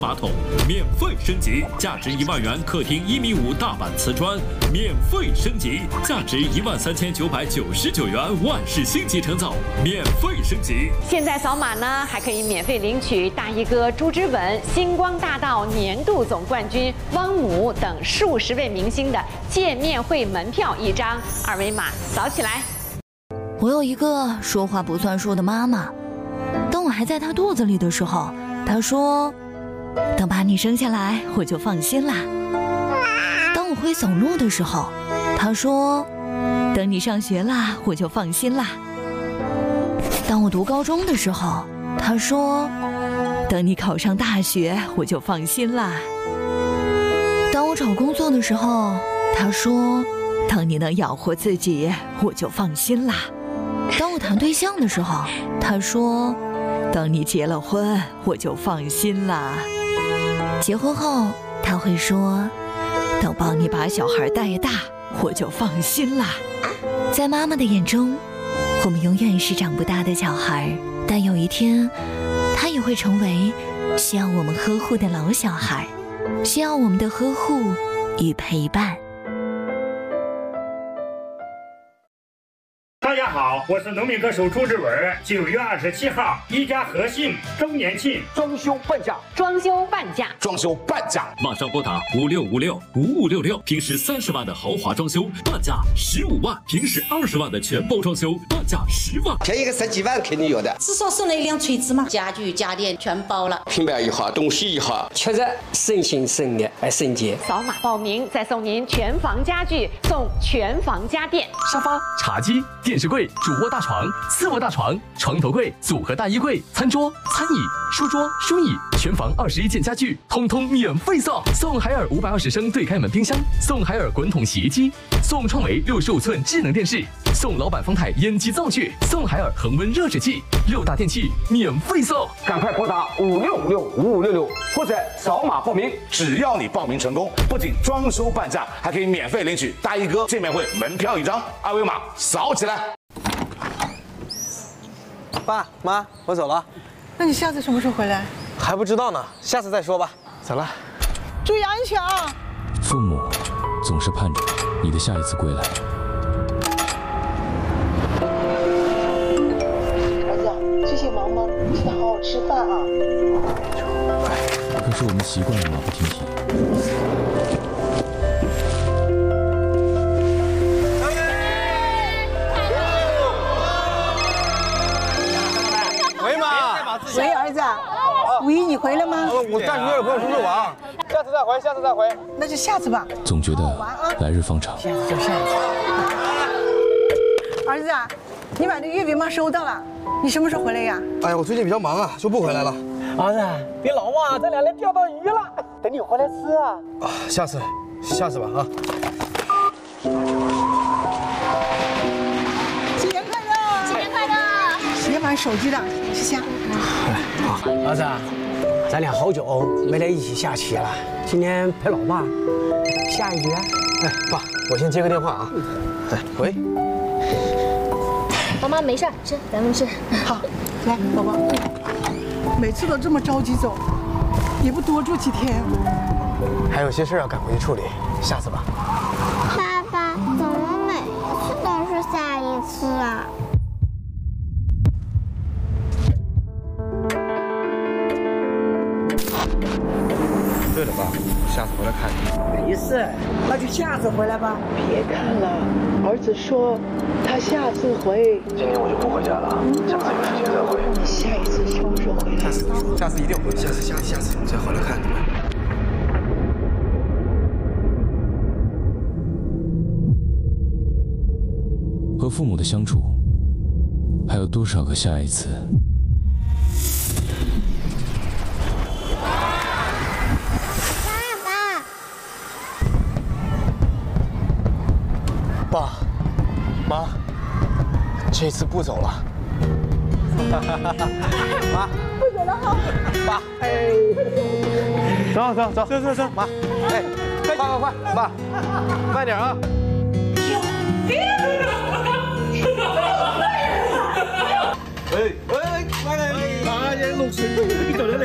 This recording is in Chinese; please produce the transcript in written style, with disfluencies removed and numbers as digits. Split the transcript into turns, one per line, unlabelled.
马桶免费升级，价值1万元客厅1.5米大板瓷砖免费升级，价值13999元万氏星级承造免费升级。
现在扫码呢，还可以免费领取大衣哥朱之文、星光大道年度总冠军汪姆等数十位明星的见面会门票1张，二维码扫起来。
我有一个说话不算数的妈妈，当我还在她肚子里的时候，她说。等把你生下来，我就放心啦。当我会走路的时候，他说：“等你上学啦，我就放心啦。”当我读高中的时候，他说：“等你考上大学，我就放心啦。”当我找工作的时候，他说：“等你能养活自己，我就放心啦。”当我谈对象的时候，他说：“等你结了婚，我就放心啦。”结婚后，他会说：“等帮你把小孩带大，我就放心啦。”在妈妈的眼中，我们永远是长不大的小孩，但有一天，他也会成为需要我们呵护的老小孩，需要我们的呵护与陪伴。
大家好，我是农民歌手朱之文。9月27号，一家和信周年庆，
装修半价，
装修半价，
装修半价，
马上拨打56565566，平时30万的豪华装修半价15万，平时20万的全包装修半价10万，
便宜个10几万肯定有的，
至少送了一辆锤子嘛，家具家电全包了，
平板一号，东西一号，
确实省心省力还省钱。
扫码报名，再送您全房家具，送全房家电，
沙发、茶几、电视柜、主卧大床、次卧大床、床头柜、组合大衣柜、餐桌、餐椅、书桌、书椅，全房21件家具，通通免费送。送海尔520升对开门冰箱，送海尔滚筒洗衣机，送创维65寸智能电视，送老板方太烟机灶具，送海尔恒温热水器，6大电器免费送。
赶快拨打56565566，或者扫码报名。只要你报名成功，不仅装修半价，还可以免费领取大衣哥见面会门票1张，二维码扫起来。
爸妈，我走了。
那你下次什么时候回来？
还不知道呢，下次再说吧。走了，
注意安全啊！
父母总是盼着你的下一次归来。
儿子，最近忙吗？记得好好吃饭啊。
可是我们习惯了马不停蹄。
喂，儿子，5一你回来吗？
我暂时约了朋友出去玩，下次再回，下次再回。
那就下次吧。
总觉得来日方长。
下次就下次。儿子啊，你把这月饼嘛收到了，你什么时候回来呀？
哎呀，我最近比较忙啊，就不回来了。
儿子，别老忘，咱俩来钓到鱼了，等你回来吃啊。
啊，下次吧啊。
新年快乐！新年快乐！别玩手机了，吃虾。
好，儿子，咱俩好久没来一起下棋了，今天陪老爸下一局。哎，爸，我先接个电话啊。哎，喂。
妈妈没事，吃，咱们吃。
好，来，宝宝。每次都这么着急走，也不多住几天。
还有些事要赶回去处理，下次吧。
爸爸，怎么每次都是下一次啊？
对了，爸，下次回来看你。
没事，那就下次回来吧。
别看了，儿子说他下次回。
今天我就不回家了，下次有时间再回。
你下一次什么时候回来？
下次一定回。下次再回来看你们。
和父母的相处，还有多少个下一次？
爸，妈，这次不走了。妈，
不走了哈。
爸，哎，走，妈，哎，快，爸，慢点啊。哎，慢点，弄死你，走了。